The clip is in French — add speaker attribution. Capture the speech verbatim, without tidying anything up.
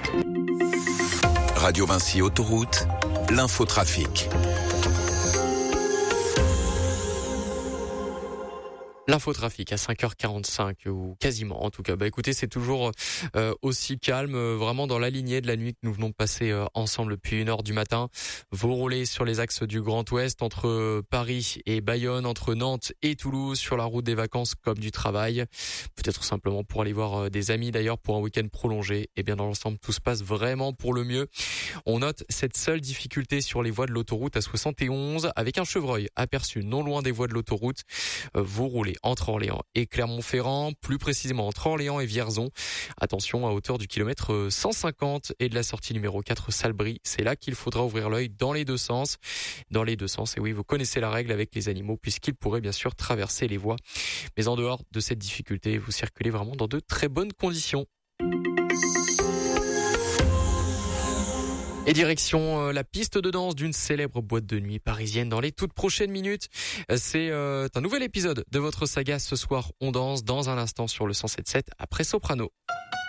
Speaker 1: Radio Vinci Autoroute, l'infotrafic.
Speaker 2: L'infotrafic à cinq heures quarante-cinq ou quasiment en tout cas. Bah écoutez, c'est toujours euh, aussi calme, euh, vraiment dans la lignée de la nuit que nous venons de passer euh, ensemble depuis une heure du matin. Vous roulez sur les axes du Grand Ouest entre euh, Paris et Bayonne, entre Nantes et Toulouse, sur la route des vacances comme du travail. Peut-être simplement pour aller voir euh, des amis d'ailleurs pour un week-end prolongé. Et bien dans l'ensemble, tout se passe vraiment pour le mieux. On note cette seule difficulté sur les voies de l'autoroute à soixante et onze avec un chevreuil aperçu non loin des voies de l'autoroute. Euh, vous roulez entre Orléans et Clermont-Ferrand, plus précisément entre Orléans et Vierzon. Attention à hauteur du kilomètre cent cinquante et de la sortie numéro quatre Salbris. C'est là qu'il faudra ouvrir l'œil dans les deux sens. Dans les deux sens, et oui, vous connaissez la règle avec les animaux puisqu'ils pourraient bien sûr traverser les voies. Mais en dehors de cette difficulté, vous circulez vraiment dans de très bonnes conditions. Et direction euh, la piste de danse d'une célèbre boîte de nuit parisienne dans les toutes prochaines minutes. C'est euh, un nouvel épisode de votre saga Ce soir on danse dans un instant sur le cent sept virgule sept après Soprano.